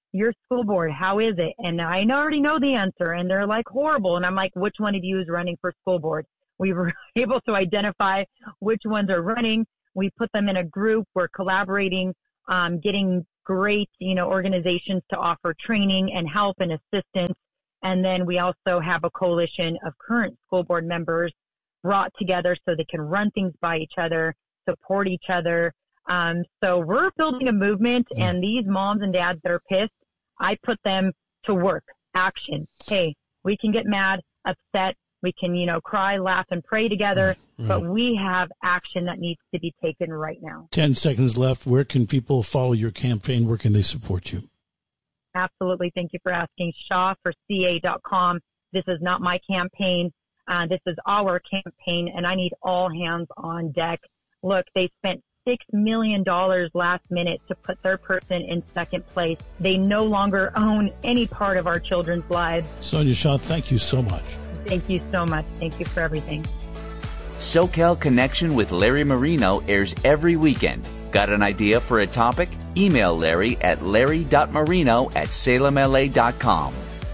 your school board, how is it? And I already know the answer, and they're like, horrible. And I'm like, which one of you is running for school board? We were able to identify which ones are running. We put them in a group. We're collaborating, um, getting great, you know, organizations to offer training and help and assistance. And then we also have a coalition of current school board members brought together so they can run things by each other, support each other. Um, so we're building a movement, and these moms and dads that are pissed, I put them to work, action. Hey, we can get mad, upset. We can, you know, cry, laugh, and pray together, mm-hmm. but we have action that needs to be taken right now. Ten seconds left. Where can people follow your campaign? Where can they support you? Absolutely. Thank you for asking. Shaw for C A dot com. This is not my campaign. Uh, this is our campaign, and I need all hands on deck. Look, they spent six million dollars last minute to put their person in second place. They no longer own any part of our children's lives. Sonia Shaw, thank you so much. Thank you so much. Thank you for everything. SoCal Connection with Larry Marino airs every weekend. Got an idea for a topic? Email Larry at larry dot marino at salem l a dot com.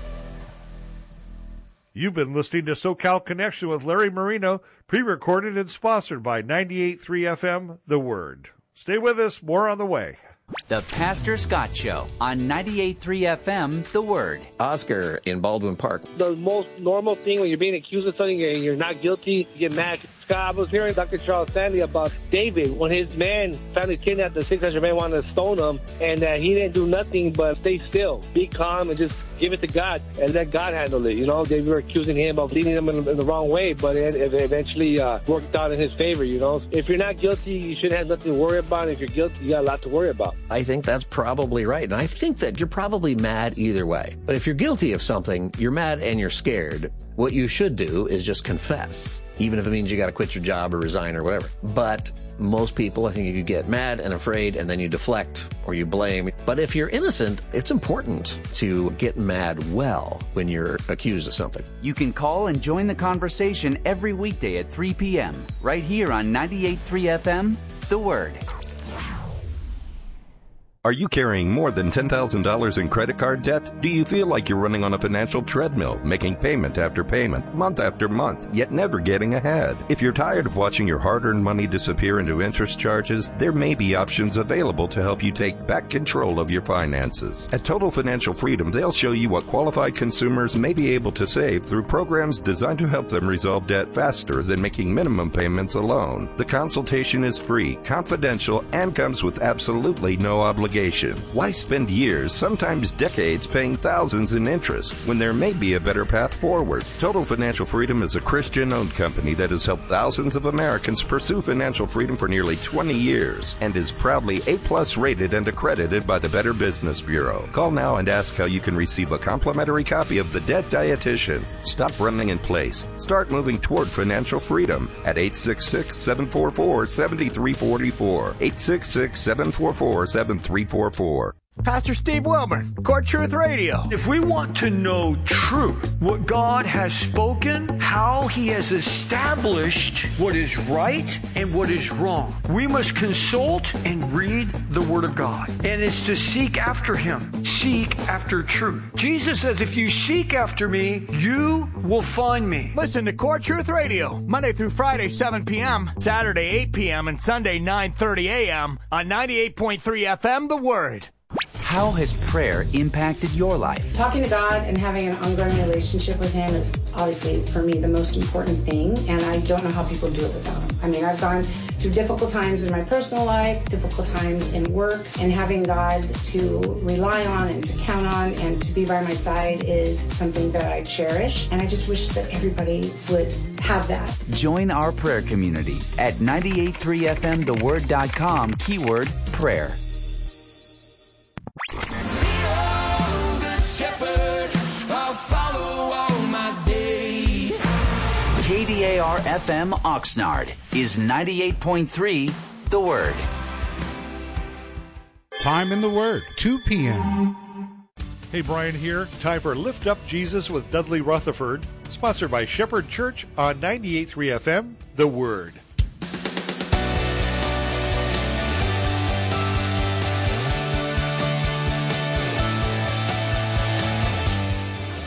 You've been listening to SoCal Connection with Larry Marino, pre-recorded and sponsored by ninety-eight point three F M, The Word. Stay with us. More on the way. The Pastor Scott Show on ninety-eight point three F M, The Word. Oscar in Baldwin Park. The most normal thing when you're being accused of something and you're not guilty, you get mad. Scott, I was hearing Doctor Charles Stanley about David when his man family kidnapped the six hundred men wanted to stone him, and uh, he didn't do nothing but stay still, be calm, and just give it to God and let God handle it. You know, they were accusing him of leading them in, in the wrong way, but it, it eventually uh, worked out in his favor. You know, if you're not guilty, you shouldn't have nothing to worry about. If you're guilty, you got a lot to worry about. I think that's probably right, and I think that you're probably mad either way. But if you're guilty of something, you're mad and you're scared. What you should do is just confess, even if it means you got to quit your job or resign or whatever. But most people, I think you get mad and afraid and then you deflect or you blame. But if you're innocent, it's important to get mad well when you're accused of something. You can call and join the conversation every weekday at three p.m. right here on ninety-eight point three F M, The Word. Are you carrying more than ten thousand dollars in credit card debt? Do you feel like you're running on a financial treadmill, making payment after payment, month after month, yet never getting ahead? If you're tired of watching your hard-earned money disappear into interest charges, there may be options available to help you take back control of your finances. At Total Financial Freedom, they'll show you what qualified consumers may be able to save through programs designed to help them resolve debt faster than making minimum payments alone. The consultation is free, confidential, and comes with absolutely no obligation. Why spend years, sometimes decades, paying thousands in interest when there may be a better path forward? Total Financial Freedom is a Christian-owned company that has helped thousands of Americans pursue financial freedom for nearly twenty years and is proudly A-plus rated and accredited by the Better Business Bureau. Call now and ask how you can receive a complimentary copy of The Debt Dietitian. Stop running in place. Start moving toward financial freedom at eight six six, seven four four, seven three four four. eight six six, seven four four, seven three four four. Pastor Steve Wilburn, Court Truth Radio. If we want to know truth, what God has spoken, how He has established what is right and what is wrong, we must consult and read the Word of God. And it's to seek after Him, seek after truth. Jesus says, if you seek after me, you will find me. Listen to Court Truth Radio, Monday through Friday, seven p.m., Saturday, eight p.m., and Sunday, nine thirty a.m. on ninety-eight point three F M, The Word. How has prayer impacted your life? Talking to God and having an ongoing relationship with Him is obviously, for me, the most important thing, and I don't know how people do it without Him. I mean, I've gone through difficult times in my personal life, difficult times in work, and having God to rely on and to count on and to be by my side is something that I cherish, and I just wish that everybody would have that. Join our prayer community at ninety-eight point three F M the word dot com, keyword prayer. K D A R F M Oxnard is ninety-eight point three The Word. Time in the Word, two p.m. Hey, Brian here. Time for Lift Up Jesus with Dudley Rutherford, sponsored by Shepherd Church on ninety-eight point three F M, The Word.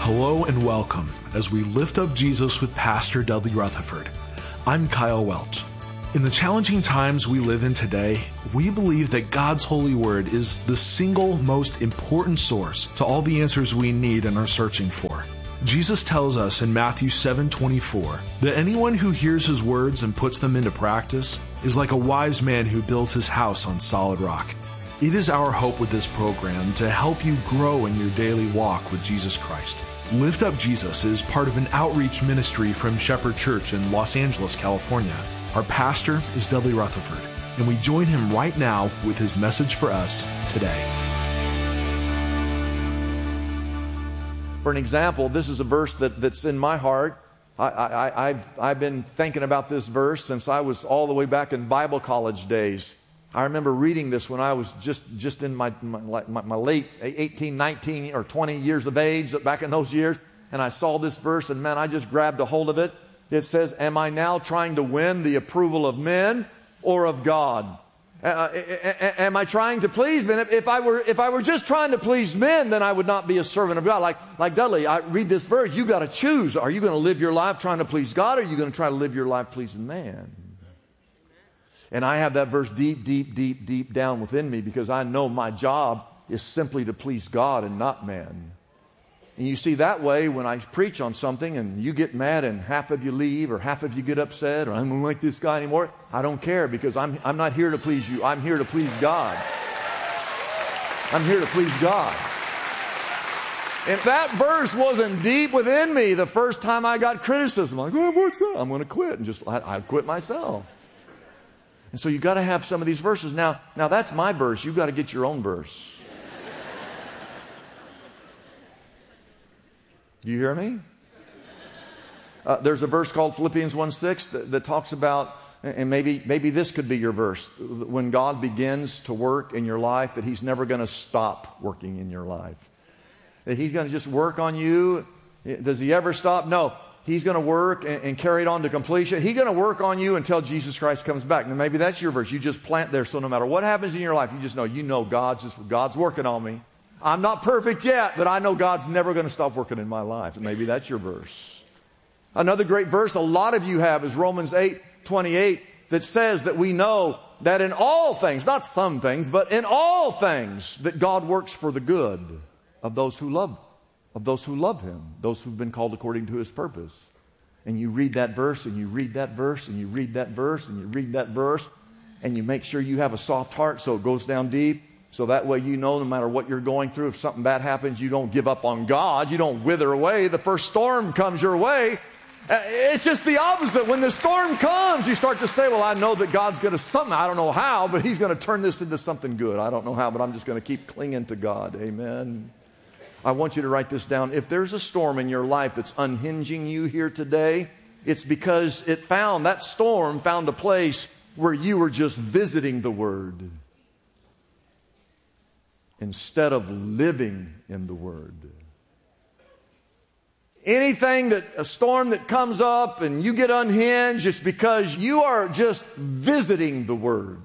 Hello and welcome as we lift up Jesus with Pastor Dudley Rutherford. I'm Kyle Welch. In the challenging times we live in today, we believe that God's holy word is the single most important source to all the answers we need and are searching for. Jesus tells us in Matthew seven twenty-four that anyone who hears his words and puts them into practice is like a wise man who builds his house on solid rock. It is our hope with this program to help you grow in your daily walk with Jesus Christ. Lift Up Jesus is part of an outreach ministry from Shepherd Church in Los Angeles, California. Our pastor is Dudley Rutherford, and we join him right now with his message for us today. For an example, this is a verse that, that's in my heart. I, I, I've, I've been thinking about this verse since I was all the way back in Bible college days. I remember reading this when I was just, just in my, my, my, my late eighteen, nineteen, or twenty years of age, back in those years, and I saw this verse, and man, I just grabbed a hold of it. It says, am I now trying to win the approval of men or of God? Uh, am I trying to please men? If I were, if I were just trying to please men, then I would not be a servant of God. Like, like Dudley, I read this verse, you got to choose. Are you going to live your life trying to please God, or are you going to try to live your life pleasing man? And I have that verse deep, deep, deep, deep down within me because I know my job is simply to please God and not man. And you see, that way, when I preach on something and you get mad and half of you leave or half of you get upset or I don't like this guy anymore, I don't care because I'm, I'm not here to please you. I'm here to please God. I'm here to please God. If that verse wasn't deep within me the first time I got criticism, I'm like, oh, what's that? I'm going to quit. And just, I, I quit myself. And so you've got to have some of these verses. Now, now that's my verse. You've got to get your own verse. Do you hear me? Uh, there's a verse called Philippians one six that, that talks about, and maybe, maybe this could be your verse, when God begins to work in your life, that He's never going to stop working in your life. That He's going to just work on you. Does He ever stop? No. He's going to work and, and carry it on to completion. He's going to work on you until Jesus Christ comes back. Now, maybe that's your verse. You just plant there, so no matter what happens in your life, you just know, you know God's just, God's working on me. I'm not perfect yet, but I know God's never going to stop working in my life. And maybe that's your verse. Another great verse a lot of you have is Romans eight twenty-eight that says that we know that in all things, not some things, but in all things, that God works for the good of those who love of those who love Him, those who've been called according to His purpose. And you read that verse, and you read that verse, and you read that verse, and you read that verse, and you make sure you have a soft heart so it goes down deep, so that way you know no matter what you're going through, if something bad happens, you don't give up on God, you don't wither away. The first storm comes your way. It's just the opposite. When the storm comes, you start to say, well, I know that God's going to something, I don't know how, but He's going to turn this into something good. I don't know how, but I'm just going to keep clinging to God. Amen. I want you to write this down. If there's a storm in your life that's unhinging you here today, it's because it found, that storm found a place where you were just visiting the Word instead of living in the Word. Anything that, a storm that comes up and you get unhinged, it's because you are just visiting the Word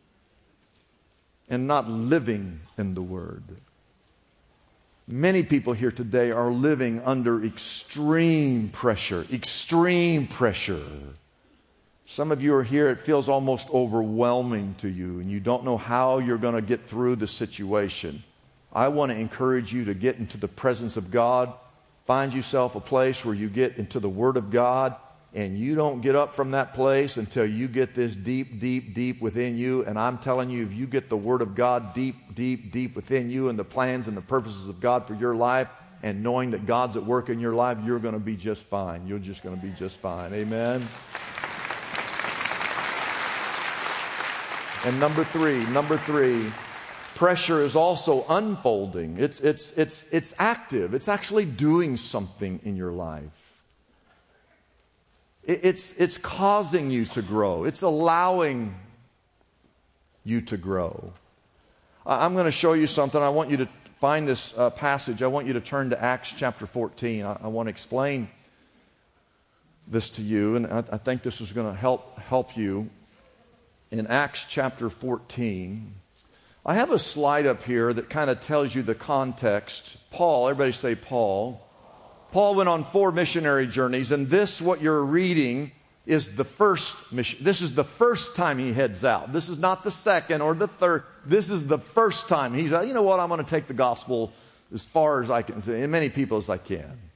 and not living in the Word. Many people here today are living under extreme pressure, extreme pressure. Some of you are here, it feels almost overwhelming to you, and you don't know how you're going to get through the situation. I want to encourage you to get into the presence of God. Find yourself a place where you get into the Word of God, and you don't get up from that place until you get this deep, deep, deep within you. And I'm telling you, if you get the Word of God deep, deep, deep within you and the plans and the purposes of God for your life, and knowing that God's at work in your life, you're going to be just fine. You're just going to be just fine. Amen? And number three, number three, pressure is also unfolding. It's, it's, it's, it's active. It's actually doing something in your life. It's, it's causing you to grow. It's allowing you to grow. I'm going to show you something. I want you to find this uh, passage. I want you to turn to Acts chapter fourteen. I, I want to explain this to you, and I, I think this is going to help, help you. In Acts chapter fourteen, I have a slide up here that kind of tells you the context. Paul, everybody say Paul. Paul went on four missionary journeys, and this, what you're reading, is the first mission. This is the first time he heads out. This is not the second or the third. This is the first time. He's like, you know what, I'm going to take the gospel as far as I can, as many people as I can.